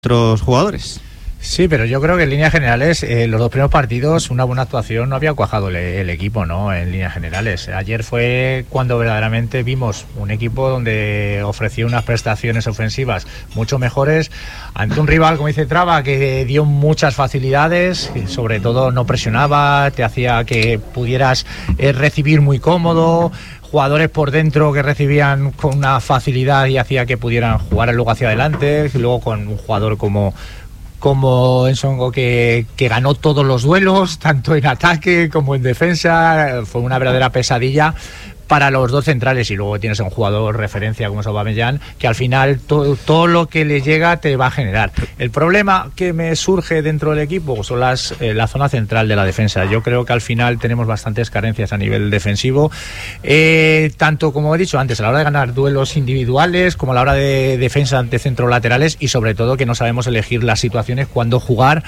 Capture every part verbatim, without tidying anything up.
otros jugadores. Sí, pero yo creo que en líneas generales, eh, los dos primeros partidos, una buena actuación no había cuajado el, el equipo, ¿no? En líneas generales. Ayer fue cuando verdaderamente vimos un equipo donde ofrecía unas prestaciones ofensivas mucho mejores ante un rival, como dice Traba, que dio muchas facilidades, y sobre todo no presionaba, te hacía que pudieras eh, recibir muy cómodo. Jugadores por dentro que recibían con una facilidad y hacía que pudieran jugar luego hacia adelante. Y luego con un jugador como como Ensongo que, que ganó todos los duelos, tanto en ataque como en defensa. Fue una verdadera pesadilla para los dos centrales, y luego tienes a un jugador referencia como es Aubameyang, que al final to, todo lo que le llega te va a generar. El problema que me surge dentro del equipo son las eh, la zona central de la defensa. Yo creo que al final tenemos bastantes carencias a nivel defensivo, eh, tanto como he dicho antes, a la hora de ganar duelos individuales, como a la hora de defensa ante centros laterales, y sobre todo que no sabemos elegir las situaciones cuando jugar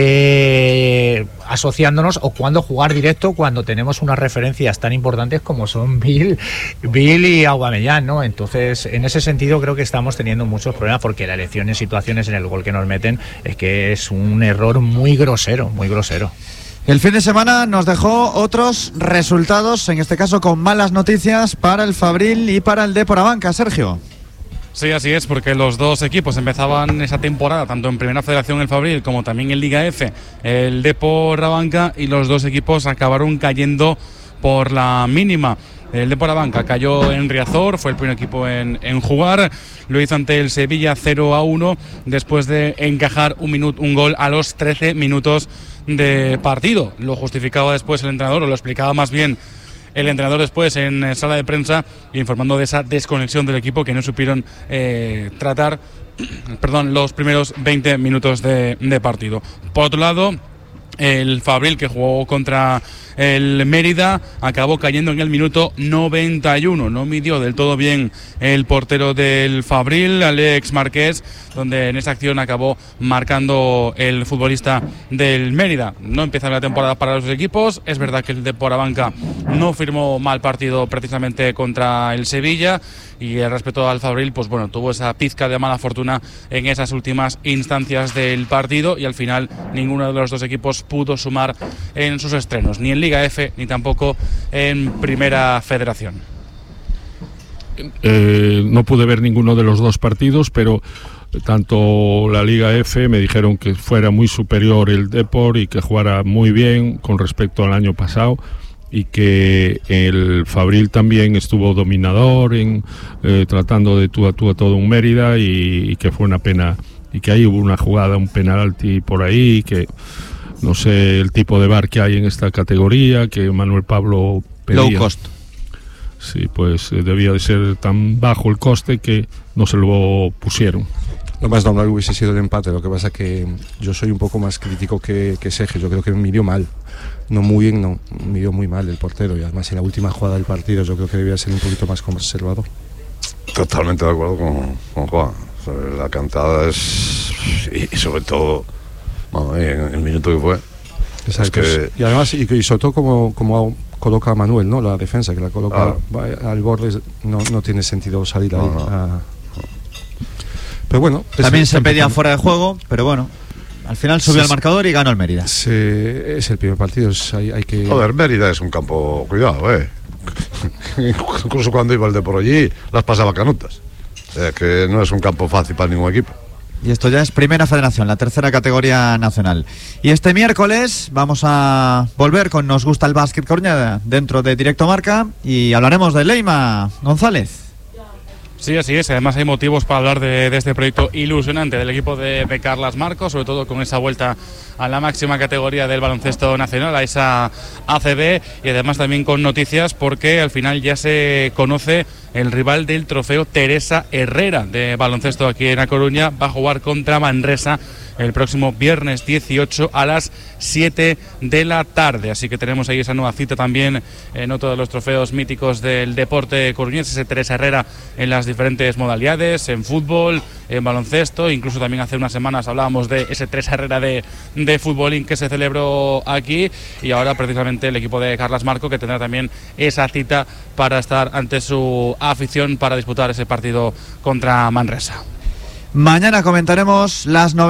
eh, asociándonos o cuando jugar directo, cuando tenemos unas referencias tan importantes como son Bill, Bill y Aubameyang, ¿no? Entonces, en ese sentido creo que estamos teniendo muchos problemas, porque la elección en situaciones en el gol que nos meten es que es un error muy grosero, muy grosero. El fin de semana nos dejó otros resultados, en este caso con malas noticias para el Fabril y para el Depor Abanca, Sergio. Sí, así es, porque los dos equipos empezaban esa temporada, tanto en Primera Federación el Fabril como también en Liga F el Depor Abanca, y los dos equipos acabaron cayendo por la mínima. El Depor Abanca cayó en Riazor, fue el primer equipo en, en jugar, lo hizo ante el Sevilla cero a uno, después de encajar un, minuto, un gol a los trece minutos de partido. Lo justificaba después el entrenador, o lo explicaba más bien el entrenador después en sala de prensa, informando de esa desconexión del equipo, que no supieron eh, tratar perdón, los primeros veinte minutos de, de partido. Por otro lado, el Fabril, que jugó contra el Mérida, acabó cayendo en el minuto noventa y uno. No midió del todo bien el portero del Fabril, Alex Marqués, donde en esa acción acabó marcando el futbolista del Mérida. No empieza la temporada para los equipos. Es verdad que el Depor Abanca no firmó mal partido precisamente contra el Sevilla, y el respecto al Fabril, pues bueno, tuvo esa pizca de mala fortuna en esas últimas instancias del partido, y al final ninguno de los dos equipos pudo sumar en sus estrenos, ni en Liga F ni tampoco en Primera Federación. Eh, no pude ver ninguno de los dos partidos, pero tanto la Liga F me dijeron que fuera muy superior el Depor y que jugara muy bien con respecto al año pasado, y que el Fabril también estuvo dominador en eh, tratando de tú a tú a todo un Mérida, y, y que fue una pena, y que ahí hubo una jugada, un penalti por ahí, que no sé el tipo de bar que hay en esta categoría, que Manuel Pablo pedía. Low cost. Sí, pues eh, debía de ser tan bajo el coste que no se lo pusieron. Lo más normal hubiese sido el empate. Lo que pasa que yo soy un poco más crítico que, que Sergio. Yo creo que midió mal, no muy bien, no, midió muy mal el portero, y además en la última jugada del partido yo creo que debía ser un poquito más conservador. Totalmente de acuerdo con, con Juan. La cantada es, y, y sobre todo, bueno, en el minuto que fue. Exacto. Es que... Y además, y, y sobre todo como, como coloca a Manuel, ¿no? La defensa, que la coloca ah. al borde, no, no tiene sentido salir ahí. No, no. A... Pero bueno, también se pedía fuera de juego, pero bueno, al final subió sí, el marcador y ganó el Mérida. Sí, es el primer partido, es, hay, hay que... Joder, Mérida es un campo, cuidado, eh. Incluso cuando iba el de por allí, las pasaba canutas. Eh, que no es un campo fácil para ningún equipo. Y esto ya es Primera Federación, la tercera categoría nacional. Y este miércoles vamos a volver con Nos Gusta el Básquet Coruña dentro de Directo Marca, y hablaremos de Leima González. Sí, así es. Además hay motivos para hablar de, de este proyecto ilusionante del equipo de, de Carlas Marcos, sobre todo con esa vuelta a la máxima categoría del baloncesto nacional, a esa A C B, y además también con noticias, porque al final ya se conoce el rival del trofeo Teresa Herrera de baloncesto aquí en A Coruña. Va a jugar contra Manresa el próximo viernes dieciocho a las siete de la tarde. Así que tenemos ahí esa nueva cita también en otro de los trofeos míticos del deporte coruñés, ese Teresa Herrera en las diferentes modalidades, en fútbol, en baloncesto. Incluso también hace unas semanas hablábamos de ese Teresa Herrera de, de futbolín que se celebró aquí, y ahora precisamente el equipo de Carlas Marco, que tendrá también esa cita para estar ante su afición para disputar ese partido contra Manresa. Mañana comentaremos las novedades.